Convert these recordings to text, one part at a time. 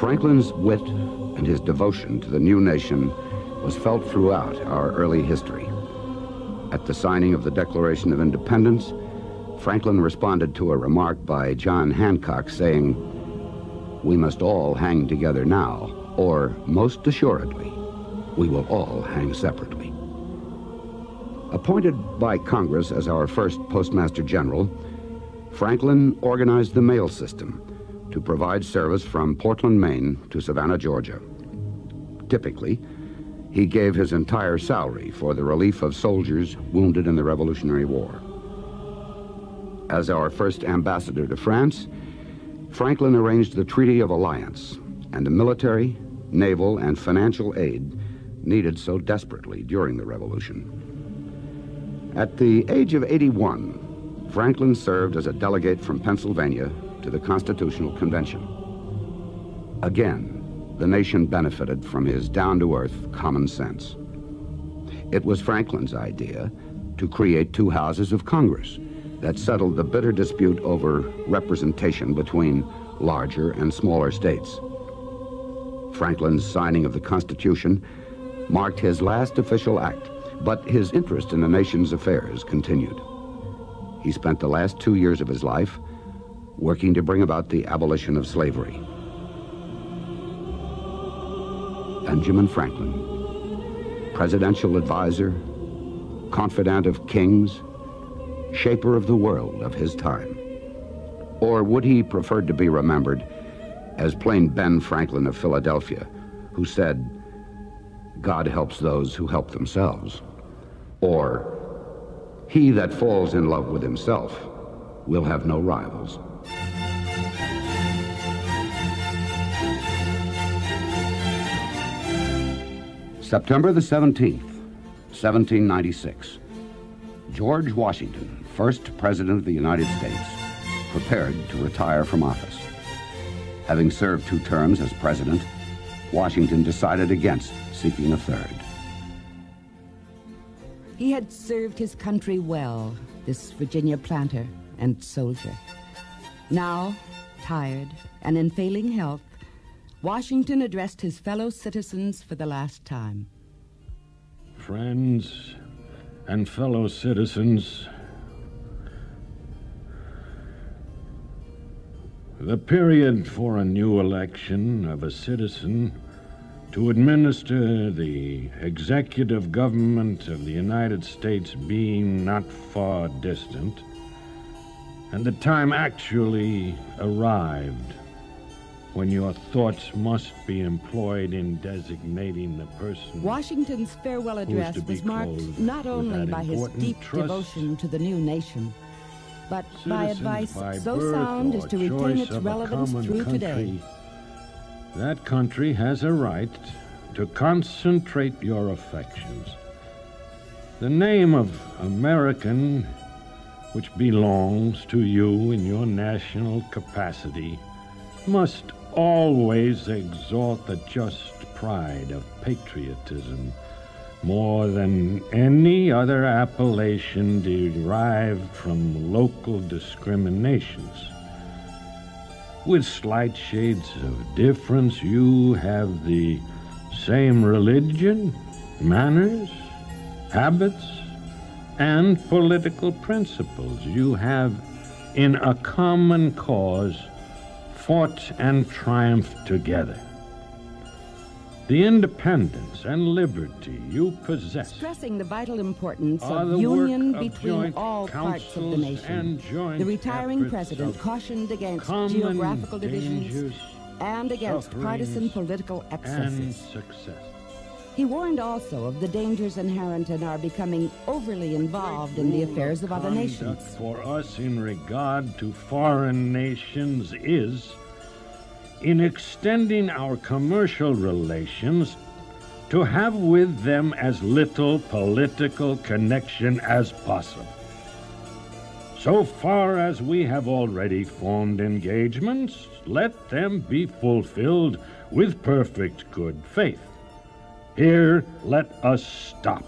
Franklin's wit and his devotion to the new nation was felt throughout our early history. At the signing of the Declaration of Independence, Franklin responded to a remark by John Hancock saying, "We must all hang together now, or most assuredly, we will all hang separately." Appointed by Congress as our first Postmaster General, Franklin organized the mail system to provide service from Portland, Maine to Savannah, Georgia. Typically, he gave his entire salary for the relief of soldiers wounded in the Revolutionary War. As our first ambassador to France, Franklin arranged the Treaty of Alliance and the military, naval, and financial aid needed so desperately during the Revolution. At the age of 81, Franklin served as a delegate from Pennsylvania to the Constitutional Convention. Again, the nation benefited from his down-to-earth common sense. It was Franklin's idea to create two houses of Congress that settled the bitter dispute over representation between larger and smaller states. Franklin's signing of the Constitution marked his last official act, but his interest in the nation's affairs continued. He spent the last 2 years of his life working to bring about the abolition of slavery. Benjamin Franklin, presidential advisor, confidant of kings, shaper of the world of his time. Or would he prefer to be remembered as plain Ben Franklin of Philadelphia, who said, "God helps those who help themselves," or, "He that falls in love with himself will have no rivals." September the 17th, 1796. George Washington, first President of the United States, prepared to retire from office. Having served 2 terms as president, Washington decided against seeking a third. He had served his country well, this Virginia planter and soldier. Now, tired and in failing health, Washington addressed his fellow citizens for the last time. Friends and fellow citizens, the period for a new election of a citizen to administer the executive government of the United States being not far distant, and the time actually arrived when your thoughts must be employed in designating the person. Washington's farewell address was marked not only by his deep devotion to the new nation, but by advice so sound as to retain its relevance through today. That country has a right to concentrate your affections. The name of American, which belongs to you in your national capacity, must always exalt the just pride of patriotism more than any other appellation derived from local discriminations. With slight shades of difference, you have the same religion, manners, habits, and political principles. You have, in a common cause, fought and triumphed together. The independence and liberty you possess, stressing the vital importance are of the union work of between joint all parts of the councils nation. and joint The retiring efforts president of cautioned against common geographical divisions dangers, and against partisan sufferings, political and excesses. success. He warned also of the dangers inherent in our becoming overly involved in the affairs of other nations. Conduct for us in regard to foreign nations is, in extending our commercial relations, to have with them as little political connection as possible. So far as we have already formed engagements, let them be fulfilled with perfect good faith. Here, let us stop.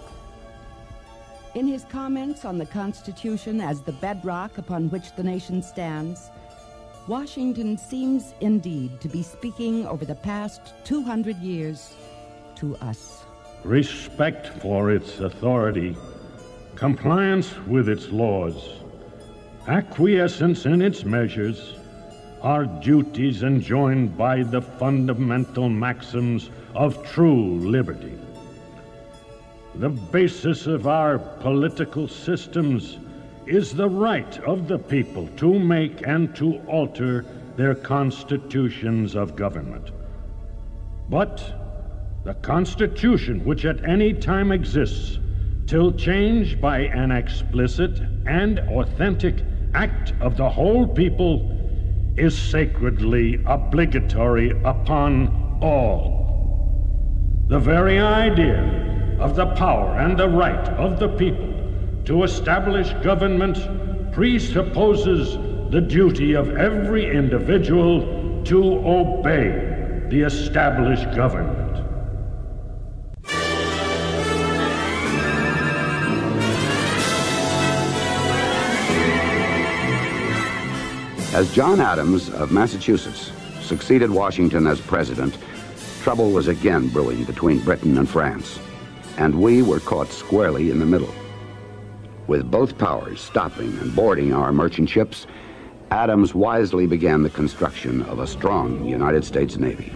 In his comments on the Constitution as the bedrock upon which the nation stands, Washington seems indeed to be speaking over the past 200 years to us. Respect for its authority, compliance with its laws, acquiescence in its measures are duties enjoined by the fundamental maxims of true liberty. The basis of our political systems is the right of the people to make and to alter their constitutions of government. But the Constitution, which at any time exists, till changed by an explicit and authentic act of the whole people, is sacredly obligatory upon all. The very idea of the power and the right of the people to establish government presupposes the duty of every individual to obey the established government. As John Adams of Massachusetts succeeded Washington as president, trouble was again brewing between Britain and France, and we were caught squarely in the middle. With both powers stopping and boarding our merchant ships, Adams wisely began the construction of a strong United States Navy.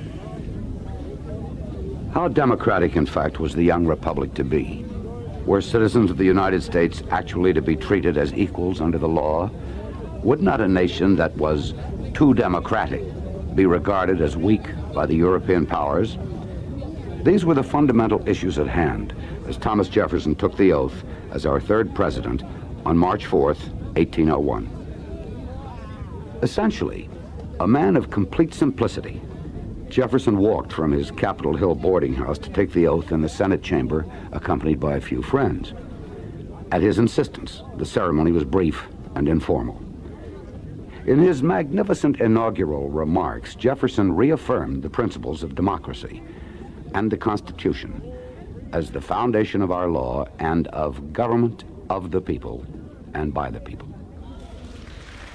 How democratic, in fact, was the young republic to be? Were citizens of the United States actually to be treated as equals under the law? Would not a nation that was too democratic be regarded as weak by the European powers? These were the fundamental issues at hand as Thomas Jefferson took the oath as our third president on March 4th, 1801. Essentially, a man of complete simplicity, Jefferson walked from his Capitol Hill boarding house to take the oath in the Senate chamber, accompanied by a few friends. At his insistence, the ceremony was brief and informal. In his magnificent inaugural remarks, Jefferson reaffirmed the principles of democracy and the Constitution as the foundation of our law and of government of the people and by the people.